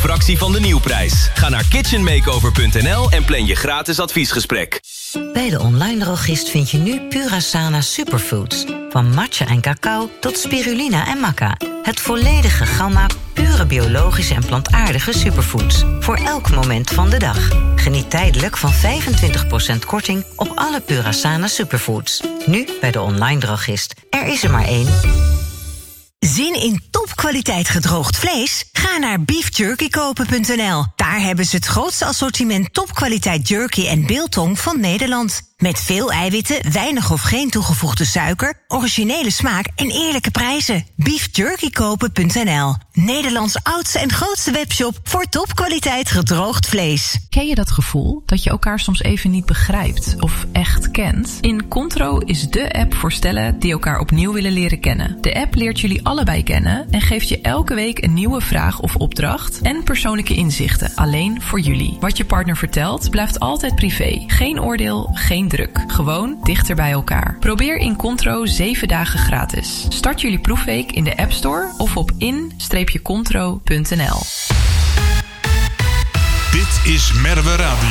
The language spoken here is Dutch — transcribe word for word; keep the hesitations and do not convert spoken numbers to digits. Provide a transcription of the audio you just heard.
fractie van de nieuwprijs. Ga naar kitchen makeover punt n l en plan je gratis adviesgesprek. Bij de online drogist vind je nu Purasana Superfoods. Van matcha en cacao tot spirulina en maca. Het volledige gamma pure biologische en plantaardige superfoods. Voor elk moment van de dag. Geniet tijdelijk van vijfentwintig procent korting op alle Purasana Superfoods. Nu bij de online drogist. Er is er maar één. Zin in topkwaliteit gedroogd vlees? Ga naar beef jerky kopen punt n l. Daar hebben ze het grootste assortiment topkwaliteit jerky en biltong van Nederland. Met veel eiwitten, weinig of geen toegevoegde suiker, originele smaak en eerlijke prijzen. beef jerky kopen punt n l. Nederlands oudste en grootste webshop voor topkwaliteit gedroogd vlees. Ken je dat gevoel dat je elkaar soms even niet begrijpt of echt kent? Incontro is dé app voor stellen die elkaar opnieuw willen leren kennen. De app leert jullie allebei kennen en geeft je elke week een nieuwe vraag of opdracht en persoonlijke inzichten, alleen voor jullie. Wat je partner vertelt blijft altijd privé. Geen oordeel, geen druk. Gewoon dichter bij elkaar. Probeer Incontro zeven dagen gratis. Start jullie proefweek in de App Store of op in dash contro punt n l. Dit is Merwe Radio.